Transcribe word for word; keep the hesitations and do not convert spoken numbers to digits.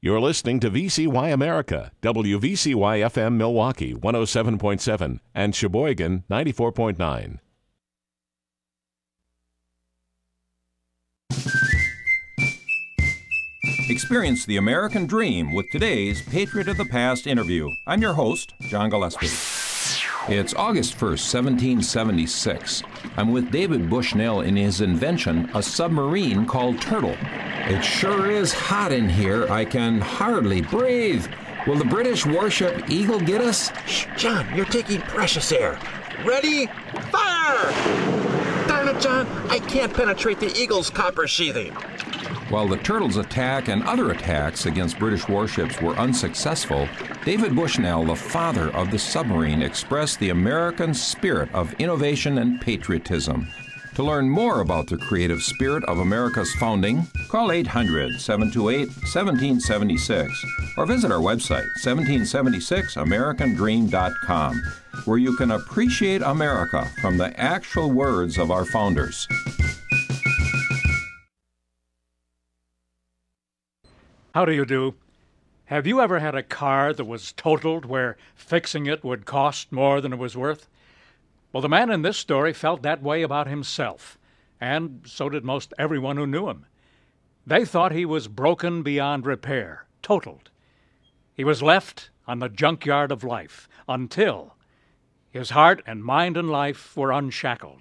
You're listening to V C Y America, W V C Y F M Milwaukee one oh seven point seven and Sheboygan ninety-four point nine. Experience the American dream with today's Patriot of the Past interview. I'm your host, John Gillespie. It's August first, seventeen seventy-six. I'm with David Bushnell in his invention, a submarine called Turtle. It sure is hot in here. I can hardly breathe. Will the British warship Eagle get us? Shh, John, you're taking precious air. Ready? Fire! Darn it, John, I can't penetrate the Eagle's copper sheathing. While the Turtle's attack and other attacks against British warships were unsuccessful, David Bushnell, the father of the submarine, expressed the American spirit of innovation and patriotism. To learn more about the creative spirit of America's founding, call eight hundred, seven two eight, one seven seven six or visit our website, seventeen seventy-six american dream dot com, where you can appreciate America from the actual words of our founders. How do you do? Have you ever had a car that was totaled where fixing it would cost more than it was worth? Well, the man in this story felt that way about himself, and so did most everyone who knew him. They thought he was broken beyond repair, totaled. He was left on the junkyard of life until his heart and mind and life were unshackled.